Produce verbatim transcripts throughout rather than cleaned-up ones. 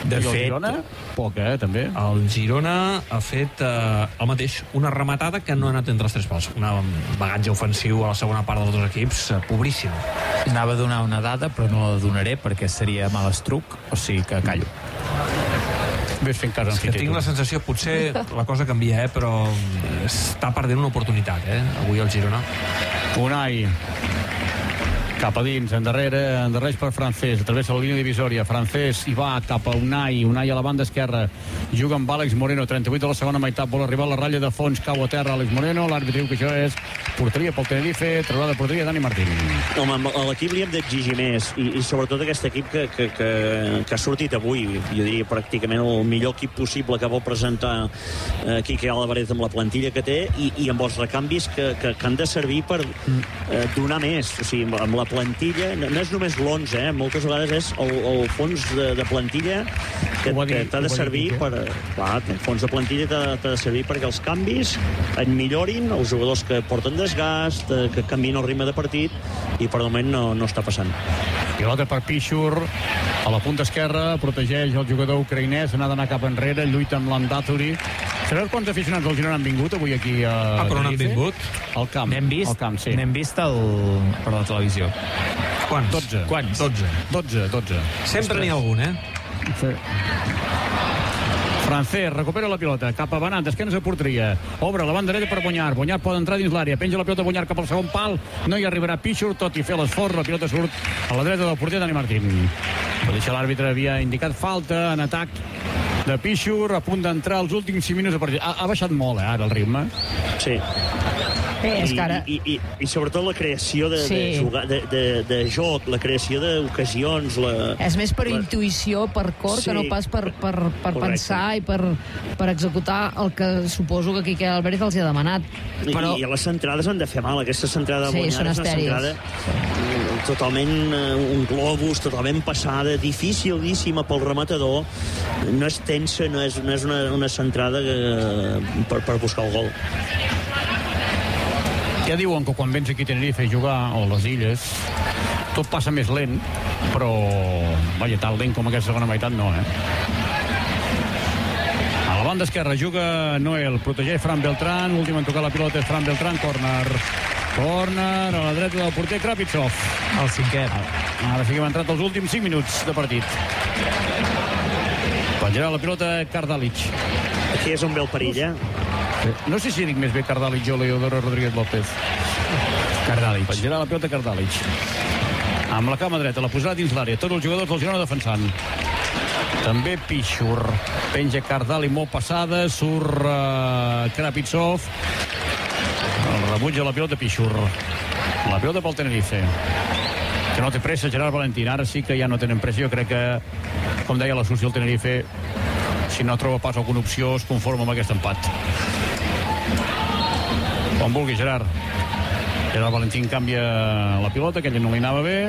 De I el fet, Girona, poc, eh, també. El Girona ha fet eh, el mateix, una rematada que no ha anat entre els tres pals. Un bagatge ofensiu a la segona part dels dos equips, eh, pobríssim. Anava a donar una dada, però no la donaré perquè seria mal estruc, o sigui que callo. Ves fent cas en que tinc la sensació, potser la cosa canvia, eh, però està perdent una oportunitat, eh, avui el Girona. Unai cap a dins, endarrere, endarreix per Francés, travessa la línia divisòria, Francés hi va cap a Unai, Unai a la banda esquerra, juga amb Àlex Moreno, trenta-vuit de la segona meitat, vol arribar a la ratlla de fons, cau a terra Àlex Moreno, l'àrbitre diu que això és porteria pel Tenerife, traurà de porteria Dani Martín. Home, a l'equip li hem d'exigir més, i, i sobretot aquest equip que, que, que, que ha sortit avui, jo diria pràcticament el millor equip possible que vol presentar eh, Quique Álvarez amb la plantilla que té, i, i amb els recanvis que, que, que han de servir per eh, donar més, o sigui, amb la plantilla, no, no és només l'onze, eh? Moltes vegades és el, el fons de, de plantilla que, que t'ha de servir per... Clar, el fons de plantilla t'ha, t'ha de servir perquè els canvis et millorin, els jugadors que porten desgast, que canvien el ritme de partit, i per moment no, no està passant. Pilota per Pichur, a la punta esquerra, protegeix el jugador ucraïnès, ha d'anar cap enrere, lluita amb l'Andaturi. Sabeu quants aficionats del Girona han vingut avui aquí a... Ah, però no han vingut? Al camp. N'hem vist, al camp, sí. N'hem vist el... per la televisió. Quants? dotze. Quants? dotze. dotze, dotze. Sempre n'hi ha algun, eh? Sí. Francés recupera la pilota, cap a Benat, esquenes a porteria, obre la banda dreta per Bonyar, Bonyar pot entrar dins l'àrea, penja la pilota Bonyar cap al segon pal, no hi arribarà Pichur, tot i fer l'esforç, la pilota surt a la dreta del porter Dani Martín. Per això l'àrbitre havia indicat falta en atac de Pichur, a punt d'entrar els últims cinc minuts de partit. Ha, ha baixat molt, eh, ara, el ritme. Sí. Sí, és que ara... I, i, i, i sobretot la creació de, Sí. de, jugar, de, de, de joc, la creació d'ocasions, la... És més per la... intuïció, per cor, Sí. que no pas per, per, per Correcte. pensar i per, per executar el que suposo que Quique Álvarez els hi ha demanat. Però... I, I les centrades han de fer mal. Aquesta centrada de Sí, Bonyar són és una estèrils. centrada totalment uh, un globus, totalment passada, dificilíssima pel rematador. No és tensa, no és, no és una, una centrada que, per, per buscar el gol. Ja diuen que quan vens aquí a Tenerife a jugar, o a les illes, tot passa més lent, però, vaja, tan lent com aquesta segona meitat no, eh? A la banda esquerra juga Noel, protegeix Fran Beltrán, últim en tocar la pilota és Fran Beltrán, córner. Córner a la dreta del porter Krapitsov. El cinquè. Ara sí que hem entrat els últims cinc minuts de partit. Penjarà la pilota Kardalic. Aquí és on ve el perill, eh? No sé si dic més bé Kardalic o Leodoro Rodríguez López. Kardalic. Penjarà la pilota Kardalic. Amb la cama dreta, la posarà dins l'àrea. Tots els jugadors del Girona defensant. També Pichur. Penja Kardalic molt passada. Surt uh, Krapitsov. El rebutja la pilota Pichur. La pilota pel Tenerife. Que no té pressa Gerard Valentín. Ara sí que ja no tenen pressa. Jo crec que, com deia la solució del Tenerife, si no troba pas alguna opció, es conforma amb aquest empat. Com vulgui, Gerard. Gerard Valentín canvia la pilota, que ell no li anava bé.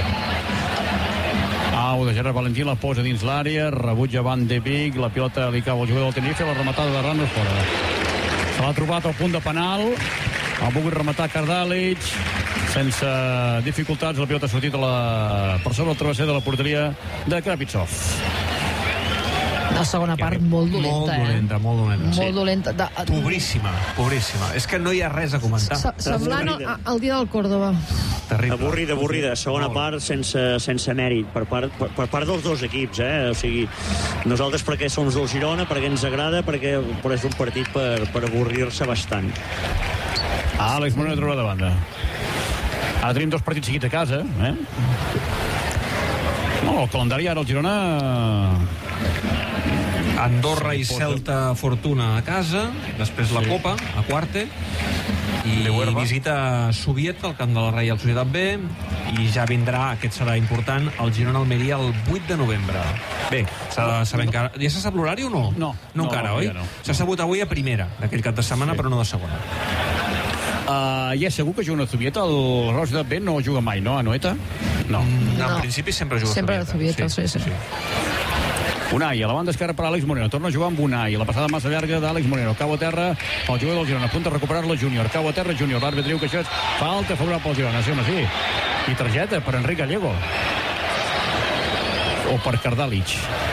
Au de Gerard Valentín, la posa dins l'àrea, rebutja Van de Beek, la pilota li cau al jugador del Tenerife, la rematada de Ramos fora. Se l'ha trobat al punt de penal, ha volgut rematar Kardalic, sense dificultats, la pilota ha sortit a la... per sobre el travesser de la porteria de Krapitsov. La segona part molt dolenta, molt dolenta, eh? molt dolenta. Molt sí. dolenta. De... Pobríssima, pobríssima. És que no hi ha res a comentar. Se- Semblant al, al dia del Córdoba. Terrible. Avorrida, avorrida. Segona Molt. part sense, sense mèrit per part, per, per part dels dos equips, eh? O sigui, nosaltres perquè som del Girona, perquè ens agrada, perquè però és un partit per, per avorrir-se bastant. Àlex Moreno troba de banda. Ara tenim dos partits seguits a casa, eh? No, el calendari ara el Girona... Andorra i Celta Fortuna a casa, després la Copa, a Quarte, i visita Soviet al camp de la Reial Societat B, i ja vindrà, aquest serà important, el Girona-Almeria el vuit de novembre. Bé, s'ha de saber encara... Ja se sap l'horari o no? No. No encara, No, oi? ja no. S'ha sabut avui a primera, d'aquell cap de setmana, Sí. però no de segona. Uh, ja és segur que juga una Zubieta, el Roig de B no juga mai, no, a Noeta? No. Mm, En No. principi sempre juga Sempre a Zubieta, sí, sí. Unai, a la banda esquerra per Àlex Moreno, torna a jugar amb Unai, la passada massa llarga d'Àlex Moreno, cau a terra, el jugador del Girona, a punt de recuperar-la Júnior, cau a terra Júnior, l'àrbitre diu que això és falta favorable pel Girona, sí, home, sí. I targeta per Enric Gallego. O per Kardalic.